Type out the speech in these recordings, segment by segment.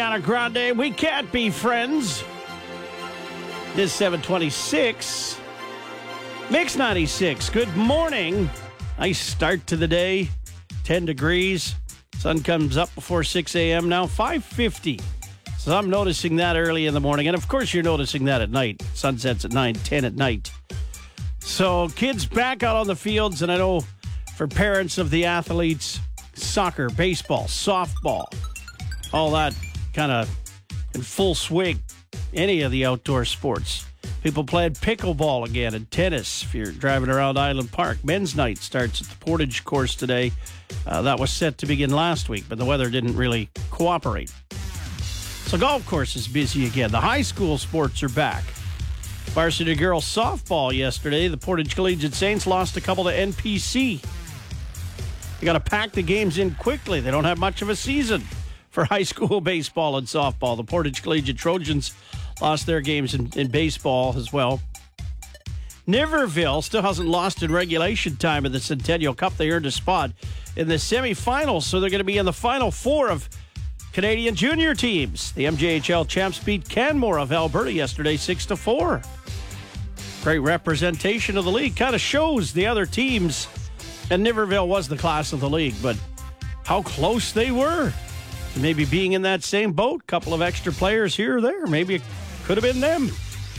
Ariana Grande, we can't be friends. This 726. Mix 96. Good morning. Nice start to the day. 10 degrees. Sun comes up before 6 a.m. now. 5:50. So I'm noticing that early in the morning. And of course, you're noticing that at night. Sun sets at 9, 10 at night. So kids back out on the fields. And I know for parents of the athletes, soccer, baseball, softball, all that kind of in full swing. Any of the outdoor sports. People playing pickleball again and tennis if you're driving around Island Park. Men's night starts at the Portage course today. That was set to begin last week, but the weather didn't really cooperate. So golf course is busy again. The high school sports are back. Varsity girls softball yesterday. The Portage Collegiate Saints lost a couple to NPC. They got to pack the games in quickly. They don't have much of a season for high school baseball and softball. The Portage Collegiate Trojans lost their games in baseball as well. Niverville still hasn't lost in regulation time in the Centennial Cup. They earned a spot in the semifinals, so they're going to be in the Final Four of Canadian junior teams. The MJHL champs beat Canmore of Alberta yesterday 6-4. Great representation of the league. Kind of shows the other teams. And Niverville was the class of the league, but how close they were. Maybe being in that same boat, couple of extra players here or there. Maybe it could have been them.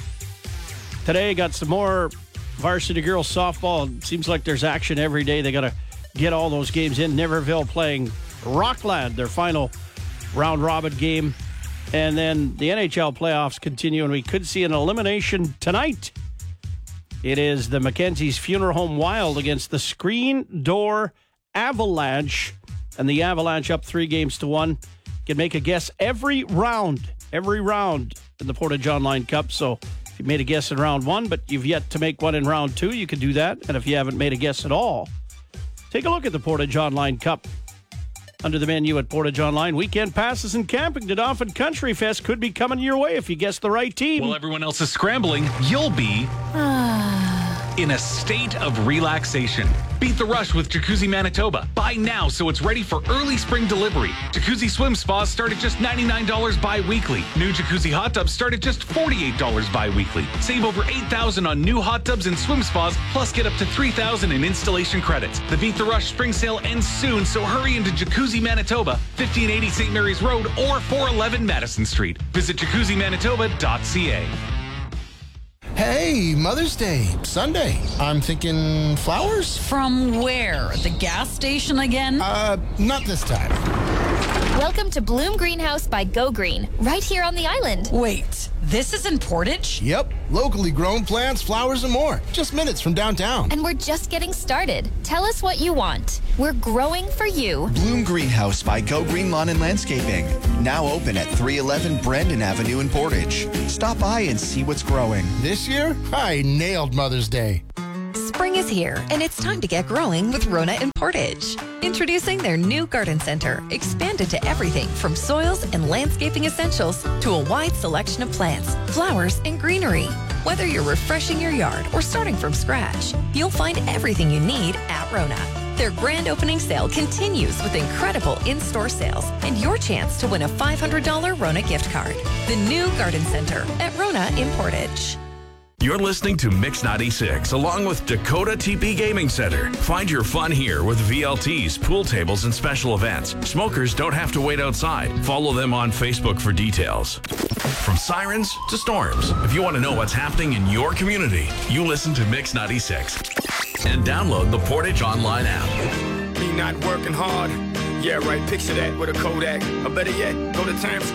Today, got some more varsity girls softball. It seems like there's action every day. They got to get all those games in. Niverville playing Rockland, their final round-robin game. And then the NHL playoffs continue, and we could see an elimination tonight. It is the Mackenzie's Funeral Home Wild against the Screen Door Avalanche. And the Avalanche up 3-1. You can make a guess every round in the Portage Online Cup. So if you made a guess in round 1, but you've yet to make one in round 2, you can do that. And if you haven't made a guess at all, take a look at the Portage Online Cup. Under the menu at Portage Online, weekend passes and camping to Dauphin Country Fest could be coming your way if you guess the right team. While everyone else is scrambling, you'll be in a state of relaxation. Beat the rush with Jacuzzi Manitoba. Buy now so it's ready for early spring delivery. Jacuzzi swim spas start at just $99 bi-weekly. New Jacuzzi hot tubs start at just $48 bi-weekly. Save over $8,000 on new hot tubs and swim spas, plus get up to $3,000 in installation credits. The Beat the Rush spring sale ends soon, so hurry into Jacuzzi Manitoba, 1580 St. Mary's Road or 411 Madison Street. Visit jacuzzimanitoba.ca. Hey, Mother's Day, Sunday. I'm thinking flowers? From where? The gas station again? Not this time. Welcome to Bloom Greenhouse by Go Green, right here on the island. Wait, this is in Portage? Yep, locally grown plants, flowers, and more. Just minutes from downtown. And we're just getting started. Tell us what you want. We're growing for you. Bloom Greenhouse by Go Green Lawn and Landscaping. Now open at 311 Brandon Avenue in Portage. Stop by and see what's growing. This year, I nailed Mother's Day. Spring is here, and it's time to get growing with Rona in Portage. Introducing their new garden center, expanded to everything from soils and landscaping essentials to a wide selection of plants, flowers, and greenery. Whether you're refreshing your yard or starting from scratch, you'll find everything you need at Rona. Their grand opening sale continues with incredible in-store sales and your chance to win a $500 Rona gift card. The new garden center at Rona in Portage. You're listening to Mix 96 along with Dakota TP Gaming Center. Find your fun here with VLTs, pool tables, and special events. Smokers don't have to wait outside. Follow them on Facebook for details. From sirens to storms, if you want to know what's happening in your community, you listen to Mix 96 and download the Portage Online app. Me not working hard. Yeah, right. Picture that with a Kodak. Or better yet, go to Times